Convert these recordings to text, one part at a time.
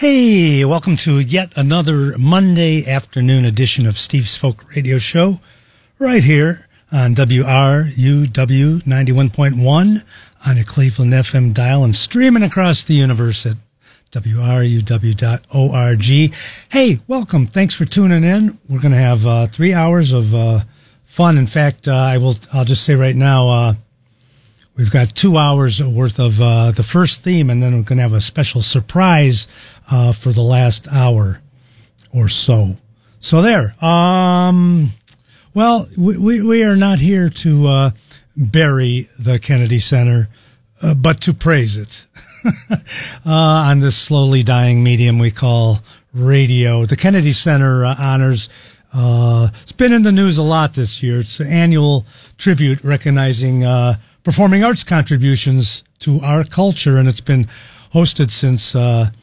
Hey, welcome to yet another Monday afternoon edition of Steve's Folk Radio Show, right here on WRUW 91.1 on your Cleveland FM dial and streaming across the universe at WRUW.org. Hey, welcome. Thanks for tuning in. We're going to have 3 hours of fun. In fact, I'll just say right now, we've got 2 hours worth of the first theme, and then we're going to have a special surprise for the last hour or so. So there. Well, we are not here to bury the Kennedy Center, but to praise it on this slowly dying medium we call radio. The Kennedy Center honors. It's been in the news a lot this year. It's an annual tribute recognizing performing arts contributions to our culture, and it's been hosted since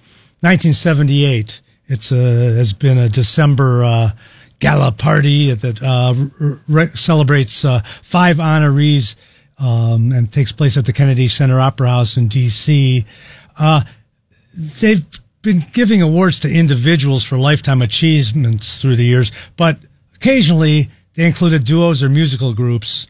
1978. It has been a December gala party that celebrates 5 honorees and takes place at the Kennedy Center Opera House in D.C. They've been giving awards to individuals for lifetime achievements through the years, but occasionally they included duos or musical groups.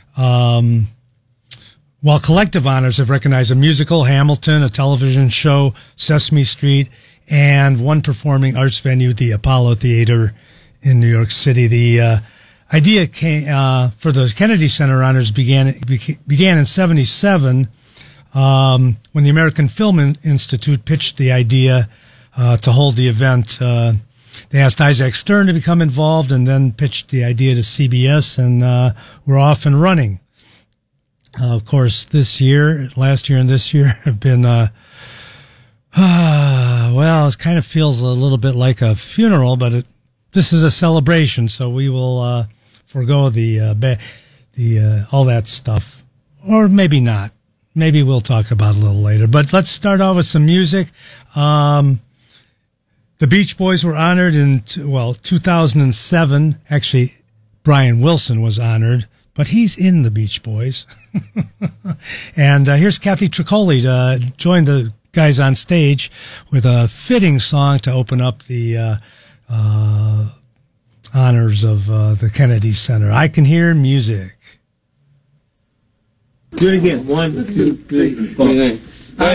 While collective honors have recognized a musical, Hamilton, a television show, Sesame Street, and one performing arts venue, the Apollo Theater in New York City. The idea for the Kennedy Center honors began in '77 when the American Film Institute pitched the idea to hold the event. They asked Isaac Stern to become involved and then pitched the idea to CBS, and we're off and running. Of course, last year and this year have been, well, it kind of feels a little bit like a funeral, but this is a celebration, so we will forego the all that stuff, or maybe not. Maybe we'll talk about it a little later. But let's start off with some music. The Beach Boys were honored in 2007. Actually, Brian Wilson was honored, but he's in the Beach Boys. And here's Kathy Tricoli to join the guys on stage with a fitting song to open up the honors of the Kennedy Center. I Can Hear Music. Do it again. 1, 2, 3, 4.